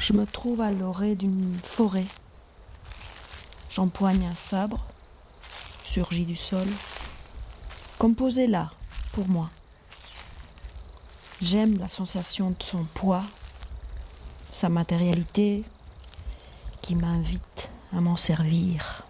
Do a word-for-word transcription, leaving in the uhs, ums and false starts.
Je me trouve à l'orée d'une forêt. J'empoigne un sabre, surgi du sol, composé là, pour moi. J'aime la sensation de son poids, sa matérialité, qui m'invite à m'en servir.